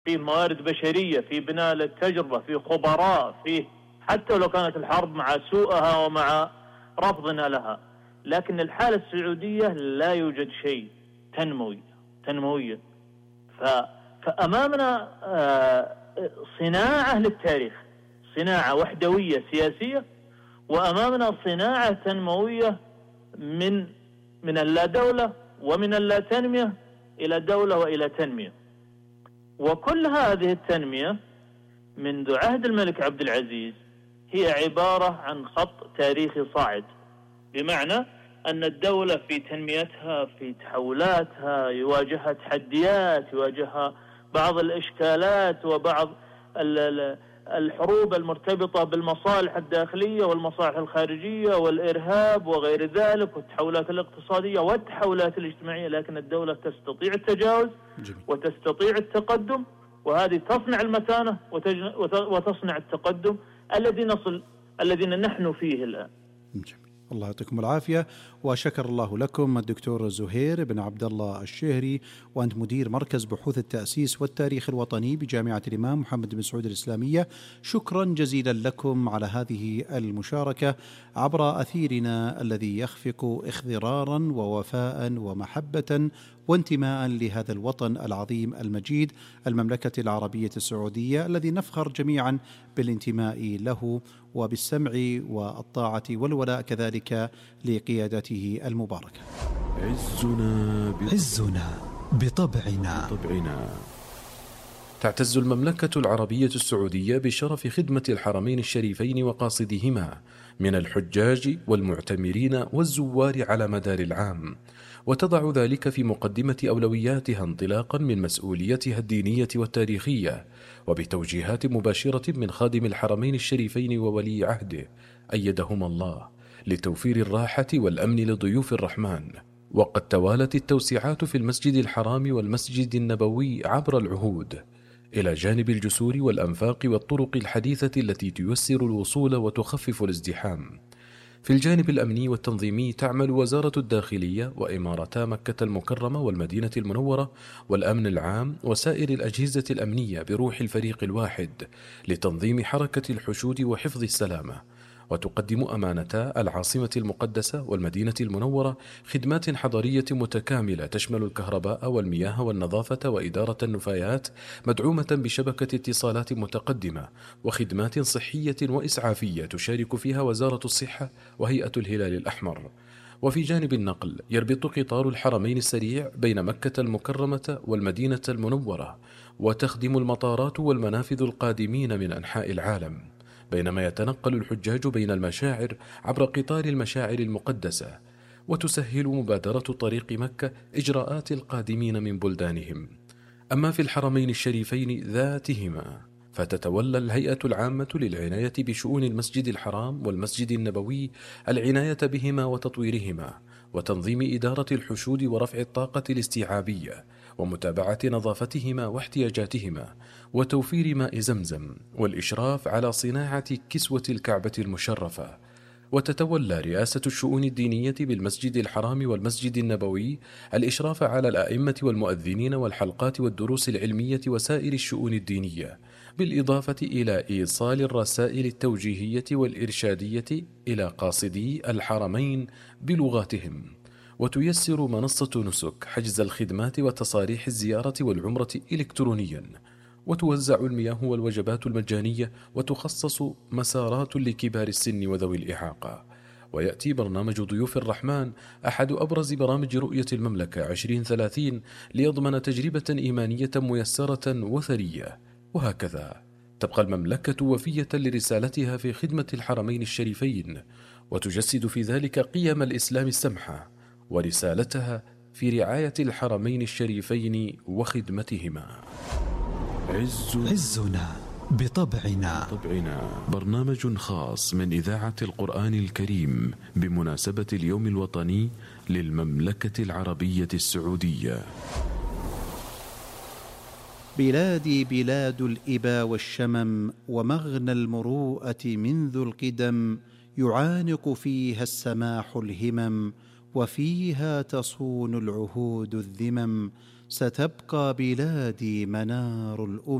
فيه موارد بشرية، في بناء للتجربة، في خبراء، فيه حتى لو كانت الحرب مع سوءها ومع رفضنا لها. لكن الحالة السعودية لا يوجد شيء تنموية. فأمامنا صناعة للتاريخ، صناعة وحدوية سياسية، وأمامنا صناعة تنموية من اللا دولة ومن اللا تنمية إلى دولة وإلى تنمية. وكل هذه التنمية منذ عهد الملك عبد العزيز هي عبارة عن خط تاريخي صاعد، بمعنى أن الدولة في تنميتها، في تحولاتها، يواجهها تحديات، يواجهها بعض الإشكالات وبعض الحروب المرتبطة بالمصالح الداخلية والمصالح الخارجية والإرهاب وغير ذلك، والتحولات الاقتصادية والتحولات الاجتماعية. لكن الدولة تستطيع التجاوز وتستطيع التقدم، وهذه تصنع المتانة وتصنع التقدم الذي نحن فيه الآن. جميل. الله يعطيكم العافية، وشكر الله لكم الدكتور زهير بن عبد الله الشهري، وأنت مدير مركز بحوث التأسيس والتاريخ الوطني بجامعة الإمام محمد بن سعود الإسلامية. شكرا جزيلا لكم على هذه المشاركة عبر أثيرنا الذي يخفق اخضرارا ووفاء ومحبة وانتماء لهذا الوطن العظيم المجيد، المملكة العربية السعودية، الذي نفخر جميعا بالانتماء له وبالسمع والطاعة والولاء كذلك لقيادته المباركة. عزنا بطبعنا. تعتز المملكة العربية السعودية بشرف خدمة الحرمين الشريفين وقاصدهما من الحجاج والمعتمرين والزوار على مدار العام، وتضع ذلك في مقدمة أولوياتها انطلاقا من مسؤوليتها الدينية والتاريخية، وبتوجيهات مباشرة من خادم الحرمين الشريفين وولي عهده أيدهما الله لتوفير الراحة والأمن لضيوف الرحمن. وقد توالت التوسعات في المسجد الحرام والمسجد النبوي عبر العهود، إلى جانب الجسور والأنفاق والطرق الحديثة التي تيسر الوصول وتخفف الازدحام. في الجانب الأمني والتنظيمي تعمل وزارة الداخلية وإمارتا مكة المكرمة والمدينة المنورة والأمن العام وسائر الأجهزة الأمنية بروح الفريق الواحد لتنظيم حركة الحشود وحفظ السلامة. وتقدم أمانتا العاصمة المقدسة والمدينة المنورة خدمات حضرية متكاملة تشمل الكهرباء والمياه والنظافة وإدارة النفايات، مدعومة بشبكة اتصالات متقدمة، وخدمات صحية وإسعافية تشارك فيها وزارة الصحة وهيئة الهلال الأحمر. وفي جانب النقل يربط قطار الحرمين السريع بين مكة المكرمة والمدينة المنورة، وتخدم المطارات والمنافذ القادمين من أنحاء العالم، بينما يتنقل الحجاج بين المشاعر عبر قطار المشاعر المقدسة، وتسهل مبادرة طريق مكة إجراءات القادمين من بلدانهم. أما في الحرمين الشريفين ذاتهما فتتولى الهيئة العامة للعناية بشؤون المسجد الحرام والمسجد النبوي العناية بهما وتطويرهما، وتنظيم إدارة الحشود ورفع الطاقة الاستيعابية، ومتابعة نظافتهما واحتياجاتهما، وتوفير ماء زمزم، والإشراف على صناعة كسوة الكعبة المشرفة. وتتولى رئاسة الشؤون الدينية بالمسجد الحرام والمسجد النبوي الإشراف على الأئمة والمؤذنين والحلقات والدروس العلمية وسائر الشؤون الدينية، بالإضافة إلى إيصال الرسائل التوجيهية والإرشادية إلى قاصدي الحرمين بلغاتهم. وتيسر منصة نسك حجز الخدمات وتصاريح الزيارة والعمرة إلكترونيا، وتوزع المياه والوجبات المجانية، وتخصص مسارات لكبار السن وذوي الإعاقة. ويأتي برنامج ضيوف الرحمن أحد أبرز برامج رؤية المملكة 2030 ليضمن تجربة إيمانية ميسرة وثرية. وهكذا تبقى المملكة وفية لرسالتها في خدمة الحرمين الشريفين، وتجسد في ذلك قيم الإسلام السمحة ورسالتها في رعاية الحرمين الشريفين وخدمتهما. عزنا بطبعنا. برنامج خاص من إذاعة القرآن الكريم بمناسبة اليوم الوطني للمملكة العربية السعودية. بلادي بلاد الإبا والشمم، ومغنى المروءة من ذو القدم، يعانق فيها السماح الهمم، وفيها تصون العهود الذمم. ستبقى بلادي منار الأمم.